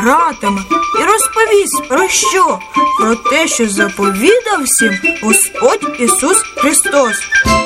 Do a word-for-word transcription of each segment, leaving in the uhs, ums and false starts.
гратиме і розповість про що? Про те, що заповідав всім Господь Ісус Христос.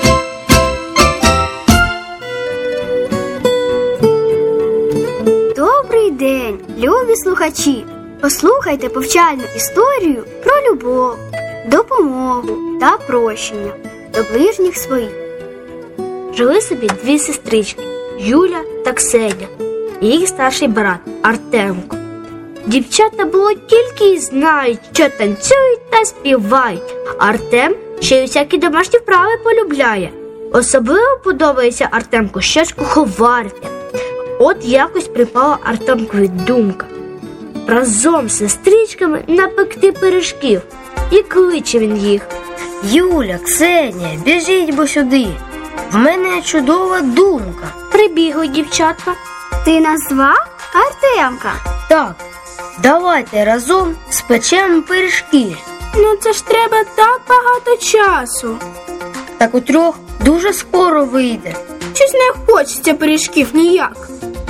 Добрий день, любі слухачі! Послухайте повчальну історію про любов, допомогу та прощення до ближніх своїх. Жили собі дві сестрички – Юля та Ксеня, і їх старший брат Артемко. Дівчата було тільки й знають, що танцюють та співають. Артем ще й усякі домашні вправи полюбляє. Особливо подобається Артемку щось куховарити. От якось припала Артемкові думка разом з сестричками напекти пиріжків. І кличе він їх. Юля, Ксенія, біжіть бо сюди. В мене чудова думка. Прибігли дівчатка. Ти назвав Артемка? Так, давайте разом спечемо пиріжки. Ну це ж треба так багато часу. Так у трьох дуже скоро вийде. Щось не хочеться пиріжків ніяк.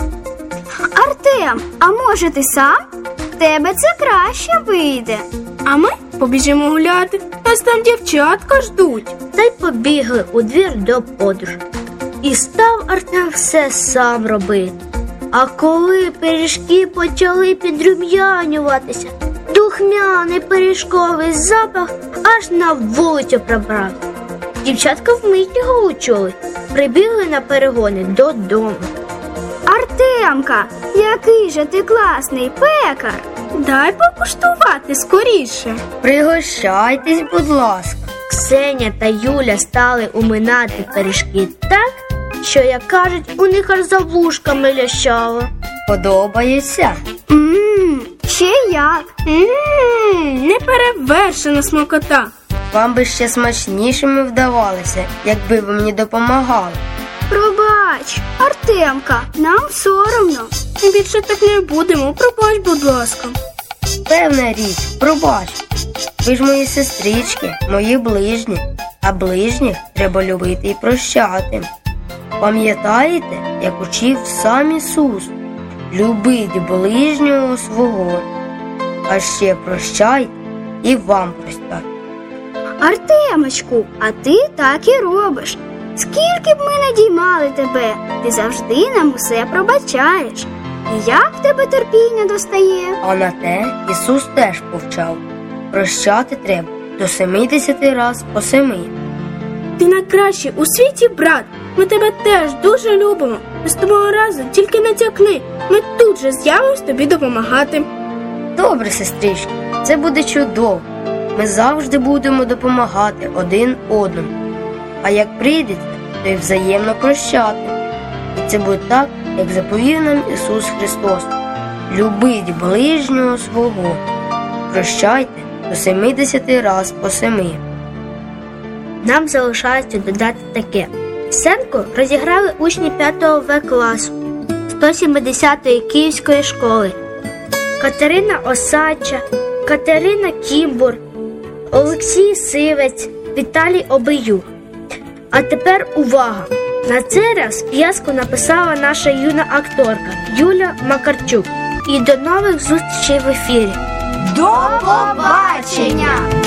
Артем, а може ти сам? В тебе це краще вийде. А ми побіжимо гуляти. Нас там дівчатка ждуть. Та й побігли у двір до подружки. І став Артем все сам робити. А коли пиріжки почали підрум'янюватися, духмяний пиріжковий запах аж на вулицю пробрав. Дівчатка вмить його учули, прибігли на перегони додому. Артемка, який же ти класний пекар! Дай покуштувати скоріше. Пригощайтесь, будь ласка. Ксеня та Юля стали уминати пиріжки так, що, як кажуть, у них аж за вушками лящало. Подобається? Ммм, ще як! Ммм, неперевершена смакота. Вам би ще смачнішими вдавалися, якби ви мені допомагали. Пробач, Артемка, нам соромно. Більше так не будемо, пробач, будь ласка. Певна річ, пробач. Ви ж мої сестрички, мої ближні, а ближніх треба любити і прощати. Пам'ятаєте, як учив сам Ісус? Любіть ближнього свого, а ще прощайте і вам простять. Артемочку, а ти так і робиш. Скільки б ми не діймали тебе, ти завжди нам усе пробачаєш. І як в тебе терпіння достає? А на те Ісус теж повчав. Прощати треба до семидесяти раз по семи. Ти найкращий у світі, брат. Ми тебе теж дуже любимо. Наступного разу тільки натякни. Ми тут же з'явимось тобі допомагати. Добре, сестрички, це буде чудово. Ми завжди будемо допомагати один одному. А як прийдеться, то й взаємно прощати. І це буде так, як заповів нам Ісус Христос. Любіть ближнього свого. Прощайте до семидесяти раз по семи. Нам залишається додати таке. Сценку розіграли учні п'ятого В класу сто сімдесятої Київської школи. Катерина Осадча, Катерина Кімбур, Олексій Сивець, Віталій Обиюк. А тепер увага! На цей раз п'єску написала наша юна акторка Юля Макарчук. І до нових зустрічей в ефірі. До побачення!